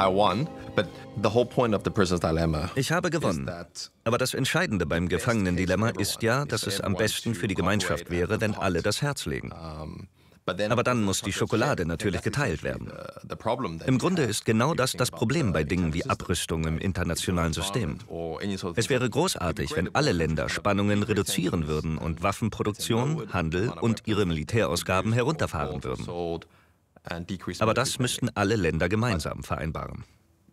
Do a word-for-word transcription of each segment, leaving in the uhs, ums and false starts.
Ich habe gewonnen. Aber das Entscheidende beim Gefangenendilemma ist ja, dass es am besten für die Gemeinschaft wäre, wenn alle das Herz legen. Aber dann muss die Schokolade natürlich geteilt werden. Im Grunde ist genau das das Problem bei Dingen wie Abrüstung im internationalen System. Es wäre großartig, wenn alle Länder Spannungen reduzieren würden und Waffenproduktion, Handel und ihre Militärausgaben herunterfahren würden. Aber das müssten alle Länder gemeinsam vereinbaren.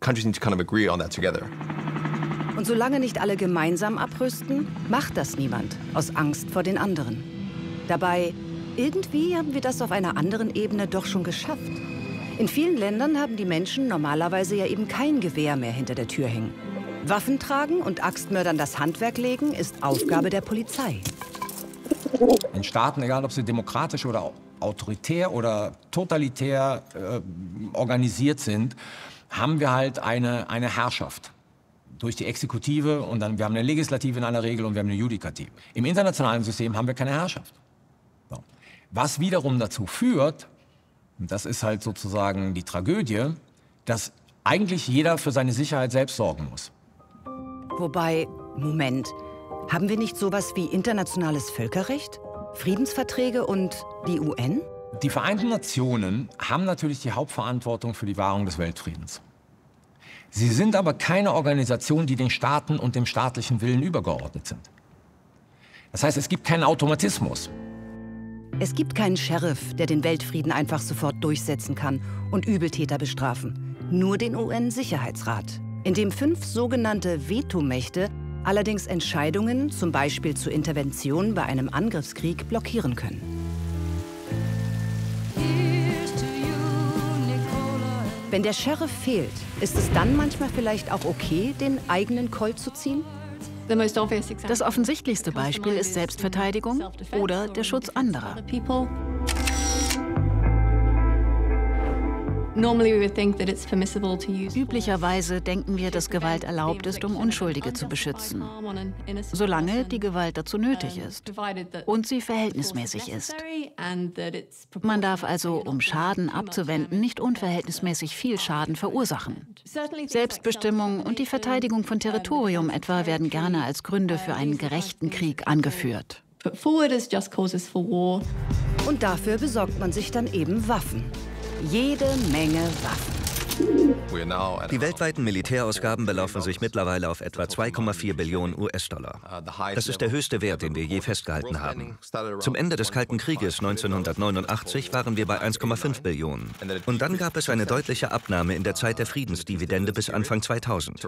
Und solange nicht alle gemeinsam abrüsten, macht das niemand, aus Angst vor den anderen. Dabei, irgendwie haben wir das auf einer anderen Ebene doch schon geschafft. In vielen Ländern haben die Menschen normalerweise ja eben kein Gewehr mehr hinter der Tür hängen. Waffen tragen und Axtmördern das Handwerk legen, ist Aufgabe der Polizei. In Staaten, egal ob sie demokratisch oder autoritär oder totalitär äh, organisiert sind, haben wir halt eine, eine Herrschaft. Durch die Exekutive und dann, wir haben eine Legislative in aller Regel und wir haben eine Judikative. Im internationalen System haben wir keine Herrschaft. So. Was wiederum dazu führt, und das ist halt sozusagen die Tragödie, dass eigentlich jeder für seine Sicherheit selbst sorgen muss. Wobei, Moment, haben wir nicht sowas wie internationales Völkerrecht, Friedensverträge und die U N? Die Vereinten Nationen haben natürlich die Hauptverantwortung für die Wahrung des Weltfriedens. Sie sind aber keine Organisation, die den Staaten und dem staatlichen Willen übergeordnet sind. Das heißt, es gibt keinen Automatismus. Es gibt keinen Sheriff, der den Weltfrieden einfach sofort durchsetzen kann und Übeltäter bestrafen. Nur den U N-Sicherheitsrat, in dem fünf sogenannte Vetomächte allerdings Entscheidungen, zum Beispiel zur Intervention bei einem Angriffskrieg, blockieren können. Wenn der Sheriff fehlt, ist es dann manchmal vielleicht auch okay, den eigenen Colt zu ziehen? Das offensichtlichste Beispiel ist Selbstverteidigung oder der Schutz anderer. Üblicherweise denken wir, dass Gewalt erlaubt ist, um Unschuldige zu beschützen, solange die Gewalt dazu nötig ist und sie verhältnismäßig ist. Man darf also, um Schaden abzuwenden, nicht unverhältnismäßig viel Schaden verursachen. Selbstbestimmung und die Verteidigung von Territorium etwa werden gerne als Gründe für einen gerechten Krieg angeführt. Und dafür besorgt man sich dann eben Waffen. Jede Menge Waffen. Die weltweiten Militärausgaben belaufen sich mittlerweile auf etwa zwei Komma vier Billionen U S-Dollar. Das ist der höchste Wert, den wir je festgehalten haben. Zum Ende des Kalten Krieges neunzehnhundertneunundachtzig waren wir bei eins Komma fünf Billionen. Und dann gab es eine deutliche Abnahme in der Zeit der Friedensdividende bis Anfang zweitausend.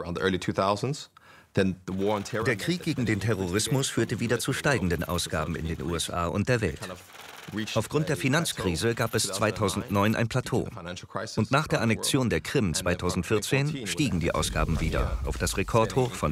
Der Krieg gegen den Terrorismus führte wieder zu steigenden Ausgaben in den U S A und der Welt. Aufgrund der Finanzkrise gab es zweitausendneun ein Plateau. Und nach der Annexion der Krim zweitausendvierzehn stiegen die Ausgaben wieder auf das Rekordhoch von